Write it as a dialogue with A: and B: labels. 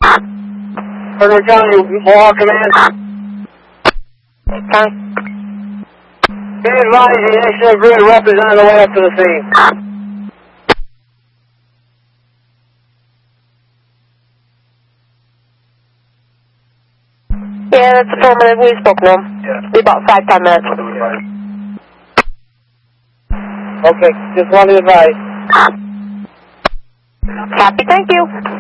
A: Frederick County, Mohawk Command.
B: Okay.
A: Be advised, the National Grid rep is on the way up to the scene.
B: Yeah, that's affirmative. We spoke to him.
A: Yeah.
B: Be about 5-10 minutes.
A: Okay, just wanted to advise.
B: Happy, thank you.